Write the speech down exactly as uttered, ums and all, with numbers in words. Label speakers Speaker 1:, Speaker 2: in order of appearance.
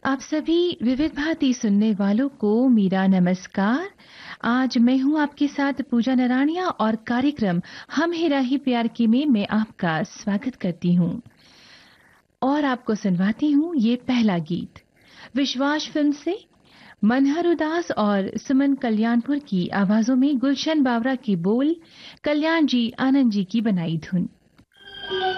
Speaker 1: आप सभी विविध भांति सुनने वालों को मेरा नमस्कार। आज मैं हूं आपके साथ पूजा नराणिया और कार्यक्रम हम है राही प्यार की में मैं आपका स्वागत करती हूं और आपको सुनवाती हूं ये पहला गीत विश्वास फिल्म से। मनहर उदास और सुमन कल्याणपुर की आवाजों में गुलशन बावरा की बोल, कल्याण जी आनंद जी की बनाई धुन।